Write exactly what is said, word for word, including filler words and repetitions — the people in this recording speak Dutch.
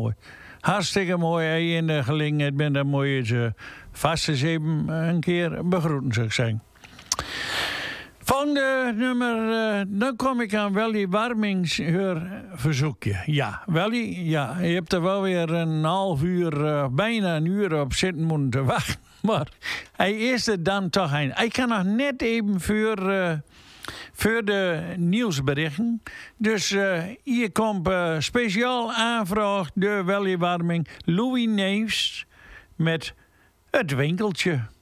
mooi. Hartstikke mooi. En in de gelegenheid ben dan moet je ze vast eens even een keer begroeten, zou ik zeggen. Van de nummer, uh, dan kom ik aan Welly Warmings verzoekje. Ja, Welly, ja, je hebt er wel weer een half uur, uh, bijna een uur op zitten moeten wachten. Maar hij is er dan toch een. Hij kan nog net even voor, uh, voor de nieuwsberichten. Dus uh, hier komt uh, speciaal aanvraag de Welly Warming Louis Neefs met het winkeltje.